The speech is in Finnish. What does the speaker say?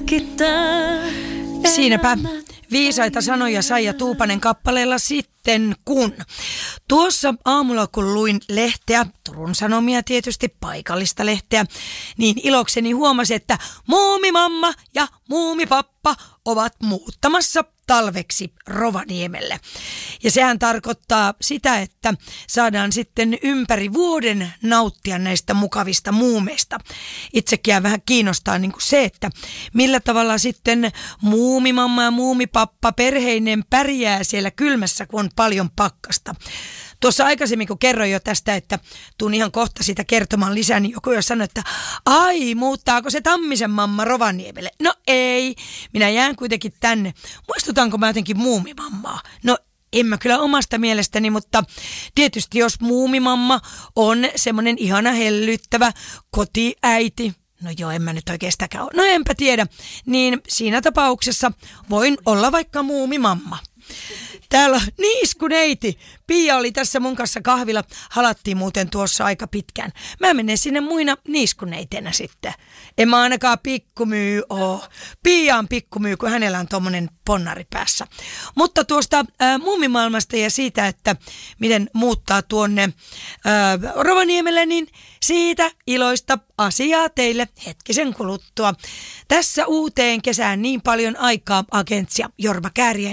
Siinäpä viisaita sanoja Saija Tuupanen kappaleella Sitten kun. Tuossa aamulla kun luin lehteä, Turun Sanomia tietysti, paikallista lehteä, niin ilokseni huomasin, että muumimamma ja muumipappa ovat muuttamassa talveksi Rovaniemelle. Ja sehän tarkoittaa sitä, että saadaan sitten ympäri vuoden nauttia näistä mukavista muumeista. Itsekin vähän kiinnostaa niin kuin se, että millä tavalla sitten muumimamma ja muumipappa perheinen pärjää siellä kylmässä, kun on paljon pakkasta. Tuossa aikaisemmin, kun kerroin jo tästä, että tuun ihan kohta sitä kertomaan lisää, niin joku jo sanoi, että ai, muuttaako se Tammisen mamma Rovaniemelle? No ei, minä jään kuitenkin tänne. Muistutanko mä jotenkin muumimammaa? No en mä kyllä omasta mielestäni, mutta tietysti jos muumimamma on semmoinen ihana hellyttävä kotiäiti, no joo, en mä nyt oikein sitäkään ole. No enpä tiedä, niin siinä tapauksessa voin olla vaikka muumimamma. Täällä on niiskuneiti. Pia oli tässä mun kanssa kahvilla. Halattiin muuten tuossa aika pitkään. Mä menen sinne muina niiskuneitena sitten. En mä ainakaan pikkumyy oo. Pia on pikkumyy, kun hänellä on tommonen ponnari päässä. Mutta tuosta muumimaailmasta ja siitä, että miten muuttaa tuonne Rovaniemelle, niin siitä iloista asiaa teille hetkisen kuluttua. Tässä uuteen kesään niin paljon aikaa, agentsia Jorma Kääriäinen.